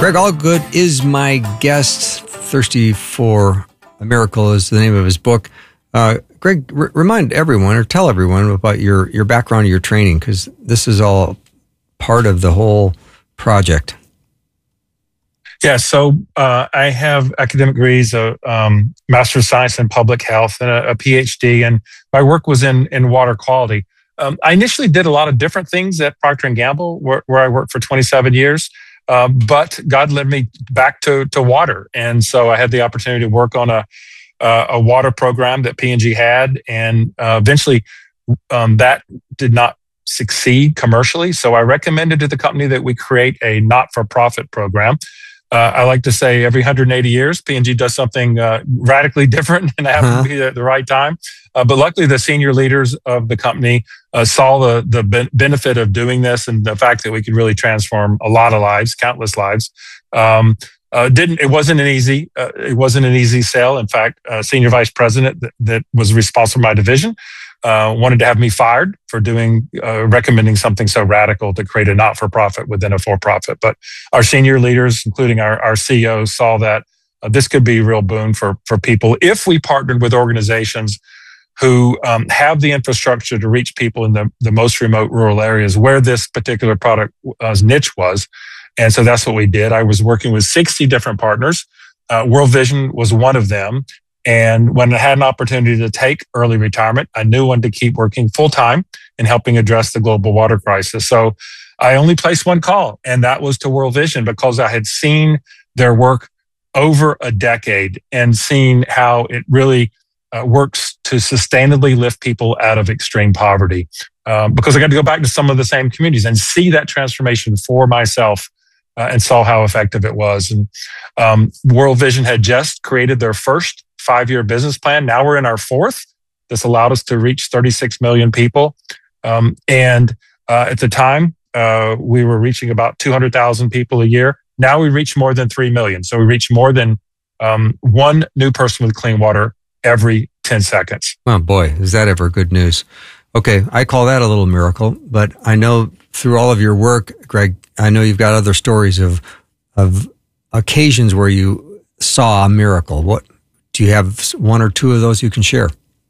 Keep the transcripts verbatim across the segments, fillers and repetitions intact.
Greg Allgood is my guest. Thirsty for a Miracle is the name of his book. Uh, Greg, r- remind everyone or tell everyone about your, your background, your training, because this is all part of the whole project. Yeah, so uh, I have academic degrees, a um, Master of Science in Public Health and a, a P H D, and my work was in, in water quality. Um, I initially did a lot of different things at Procter and Gamble, where, where I worked for twenty-seven years, uh, but God led me back to, to water. And so I had the opportunity to work on a, uh, a water program that P and G had, and uh, eventually um, that did not succeed commercially. So I recommended to the company that we create a not-for-profit program. Uh, I like to say every one hundred eighty years, P and G does something uh, radically different, and it happened Uh-huh. to be at the right time. Uh, but luckily, the senior leaders of the company uh, saw the the ben- benefit of doing this, and the fact that we could really transform a lot of lives, countless lives. Um, uh, didn't it wasn't an easy uh, it wasn't an easy sale. In fact, uh, senior vice president that, that was responsible for my division uh, wanted to have me fired for doing uh, recommending something so radical to create a not-for-profit within a for-profit. But our senior leaders, including our, our C E O, saw that uh, this could be a real boon for, for people if we partnered with organizations who um, have the infrastructure to reach people in the, the most remote rural areas where this particular product uh, niche was. And so that's what we did. I was working with sixty different partners. Uh, World Vision was one of them. And when I had an opportunity to take early retirement, I knew when to keep working full time in helping address the global water crisis. So I only placed one call, and that was to World Vision, because I had seen their work over a decade and seen how it really uh, works to sustainably lift people out of extreme poverty. Um, because I got to go back to some of the same communities and see that transformation for myself. Uh, and saw how effective it was. And um, World Vision had just created their first five-year business plan. Now we're in our fourth. This allowed us to reach thirty-six million people. Um, and uh, at the time, uh, we were reaching about two hundred thousand people a year. Now we reach more than three million. So we reach more than um, one new person with clean water every ten seconds. Oh boy, is that ever good news? Okay, I call that a little miracle, but I know through all of your work, Greg, I know you've got other stories of of occasions where you saw a miracle. What do you have? One or two of those you can share?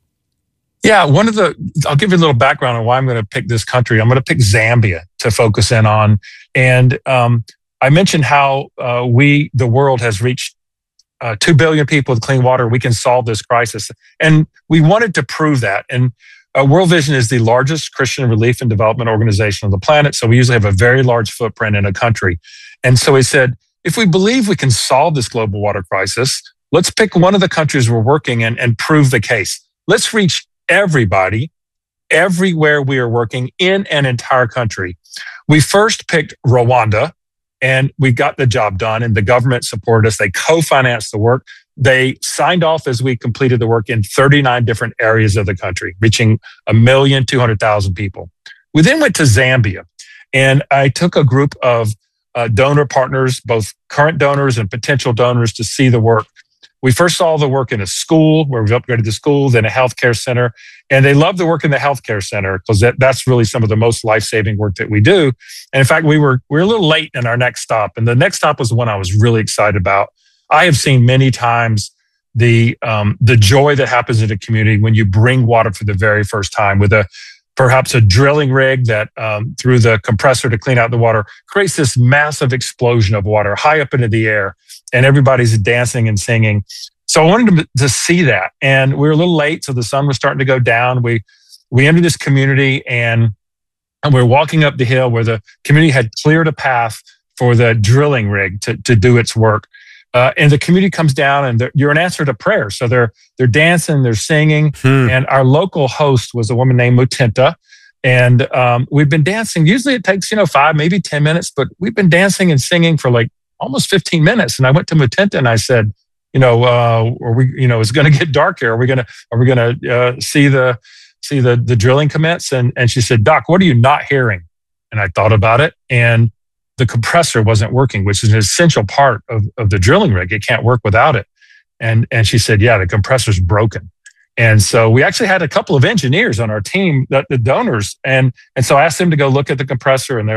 Yeah, one of the, I'll give you a little background on why I'm going to pick this country. I'm going to pick Zambia to focus in on. And um, I mentioned how uh, we, the world has reached uh, two billion people with clean water. We can solve this crisis. And we wanted to prove that. And Uh, World Vision is the largest Christian relief and development organization on the planet, so we usually have a very large footprint in a country. And so he said, if we believe we can solve this global water crisis, let's pick one of the countries we're working in and prove the case. Let's reach everybody, everywhere we are working in an entire country. We first picked Rwanda, and we got the job done, and the government supported us. They co-financed the work. They signed off as we completed the work in thirty-nine different areas of the country, reaching a million two hundred thousand people. We then went to Zambia, and I took a group of uh, donor partners, both current donors and potential donors, to see the work. We first saw the work in a school where we've upgraded the school, then a healthcare center, and they love the work in the healthcare center because that, that's really some of the most life-saving work that we do. And in fact, we were we were a little late in our next stop, and the next stop was the one I was really excited about. I have seen many times the um, the joy that happens in a community when you bring water for the very first time with a perhaps a drilling rig that um, through the compressor to clean out the water creates this massive explosion of water high up into the air, and everybody's dancing and singing. So I wanted to, to see that, and we were a little late, so the sun was starting to go down. We we entered this community, and, and we were walking up the hill where the community had cleared a path for the drilling rig to, to do its work. Uh, and the community comes down, and you're an answer to prayer. So they're they're dancing, they're singing. Hmm. And our local host was a woman named Mutenta. And um, we've been dancing. Usually it takes, you know, five, maybe ten minutes, but we've been dancing and singing for like almost fifteen minutes. And I went to Mutenta and I said, you know, uh, are we, you know, it's going to get dark here. Are we going to, are we going to uh, see the, see the, the drilling commence? And, and she said, Doc, what are you not hearing? And I thought about it, and the compressor wasn't working, which is an essential part of, of the drilling rig. It can't work without it. And, and she said, yeah, the compressor's broken. And so we actually had a couple of engineers on our team, the, the donors. And, and so I asked them to go look at the compressor, and they're like,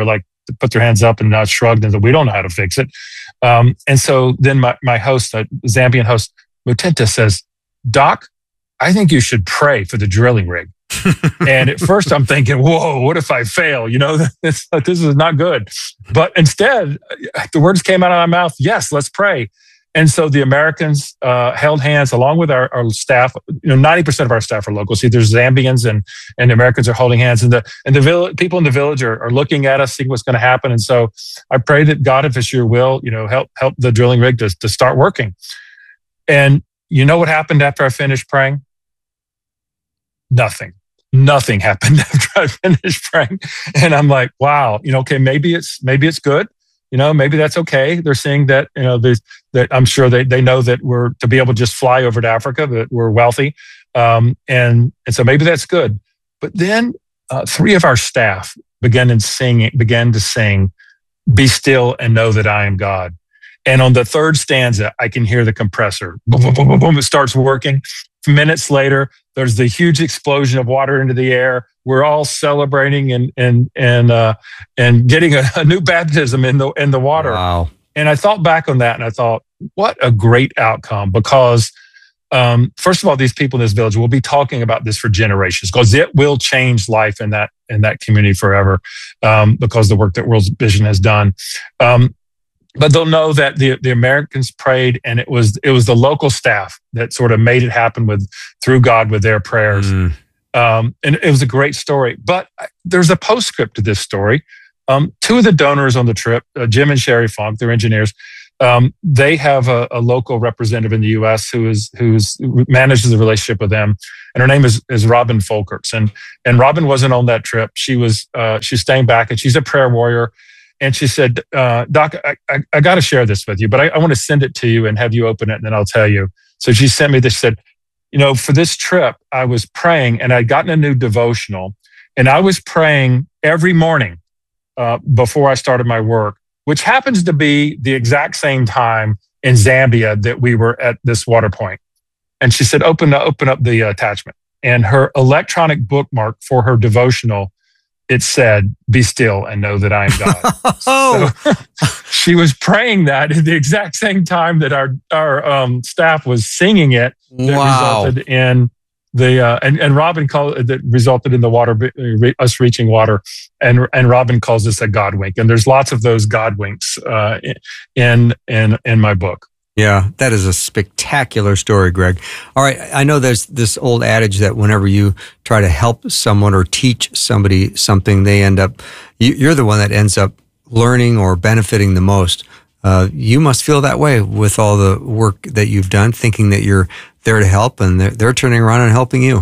put their hands up and not shrugged and said, we don't know how to fix it. Um, and so then my, my host, the Zambian host, Mutenta, says, Doc, I think you should pray for the drilling rig. And at first I'm thinking, whoa, what if I fail? You know, this, this is not good. But instead, the words came out of my mouth, yes, let's pray. And so the Americans uh, held hands along with our, our staff. You know, ninety percent of our staff are local. See, there's Zambians and, and Americans are holding hands. And the and the village, people in the village are, are looking at us, seeing what's going to happen. And so I pray that God, if it's your will, you know, help help the drilling rig to, to start working. And you know what happened after I finished praying? Nothing. Nothing happened after I finished praying. And I'm like, wow, you know, okay, maybe it's maybe it's good. You know, maybe that's okay. They're seeing that, you know, that I'm sure they, they know that we're to be able to just fly over to Africa, that we're wealthy. Um, and, and so maybe that's good. But then uh, three of our staff began to sing, began to sing, "Be still and know that I am God." And on the third stanza, I can hear the compressor. Boom, boom, boom, boom, boom. It starts working. Minutes later, there's the huge explosion of water into the air. We're all celebrating and and and uh, and getting a, a new baptism in the in the water. Wow! And I thought back on that, and I thought, what a great outcome! Because um, first of all, these people in this village will be talking about this for generations, because it will change life in that in that community forever. Um, because the work that World Vision has done. Um, But they'll know that the, the Americans prayed, and it was it was the local staff that sort of made it happen with through God with their prayers. Mm. Um, and it was a great story. But there's a postscript to this story. Um, two of the donors on the trip, uh, Jim and Sherry Funk, they're engineers. Um, they have a, a local representative in the U S who is who's who manages the relationship with them, and her name is is Robin Folkerts. And and Robin wasn't on that trip. She was uh, she's staying back, and she's a prayer warrior. And she said, uh, Doc, I, I, I got to share this with you, but I, I want to send it to you and have you open it, and then I'll tell you. So she sent me this, said, you know, for this trip, I was praying, and I'd gotten a new devotional, and I was praying every morning uh, before I started my work, which happens to be the exact same time in Zambia that we were at this water point. And she said, open, open up the attachment. And her electronic bookmark for her devotional, it said, "Be still and know that I am God." Oh. So she was praying that at the exact same time that our our um, staff was singing it. That wow. resulted in the uh, and and Robin called that resulted in the water us reaching water, and and Robin calls this a God wink. And there's lots of those God winks uh, in in in my book. Yeah, that is a spectacular story, Greg. All right, I know there's this old adage that whenever you try to help someone or teach somebody something, they end up, you're the one that ends up learning or benefiting the most. Uh, you must feel that way with all the work that you've done, thinking that you're there to help, and they're, they're turning around and helping you.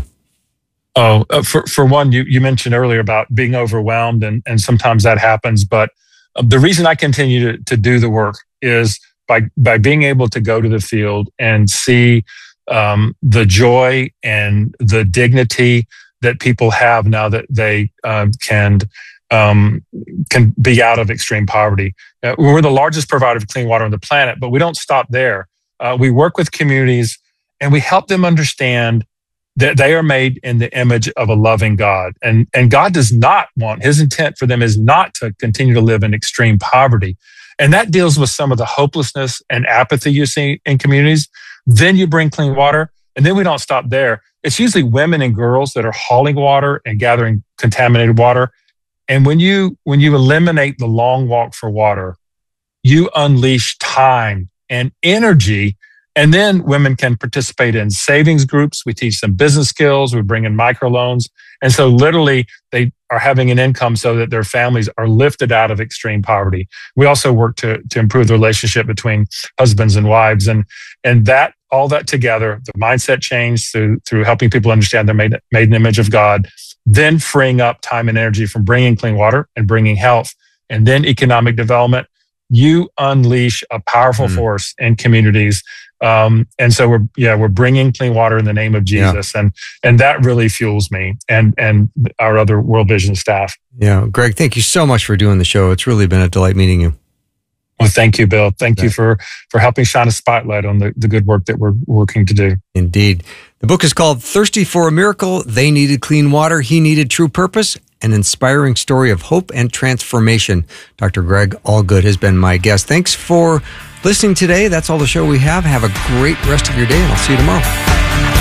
Oh, uh, for for one, you, you mentioned earlier about being overwhelmed, and, and sometimes that happens. But the reason I continue to, to do the work is by by being able to go to the field and see um, the joy and the dignity that people have now that they uh, can um, can be out of extreme poverty. Uh, we're the largest provider of clean water on the planet, but we don't stop there. Uh, we work with communities, and we help them understand that they are made in the image of a loving God. And, and God does not want, his intent for them is not to continue to live in extreme poverty. And that deals with some of the hopelessness and apathy you see in communities. Then you bring clean water, and then we don't stop there. It's usually women and girls that are hauling water and gathering contaminated water. And when you when you eliminate the long walk for water, you unleash time and energy. And then women can participate in savings groups. We teach them business skills. We bring in microloans. And so literally they are having an income so that their families are lifted out of extreme poverty. We also work to, to improve the relationship between husbands and wives. And, and that, all that together, the mindset change through, through helping people understand they're made, made in the image of God, then freeing up time and energy from bringing clean water and bringing health, and then economic development. You unleash a powerful mm. force in communities. Um, and so we're, yeah, we're bringing clean water in the name of Jesus. Yeah. And, and that really fuels me and, and our other World Vision staff. Yeah. Greg, thank you so much for doing the show. It's really been a delight meeting you. Well, thank you, Bill. Thank yeah. you for, for helping shine a spotlight on the, the good work that we're working to do. Indeed. The book is called Thirsty for a Miracle. They needed clean water. He needed true purpose. an inspiring story of hope and transformation. Doctor Greg Allgood has been my guest. Thanks for listening today. That's all the show we have. Have a great rest of your day, and I'll see you tomorrow.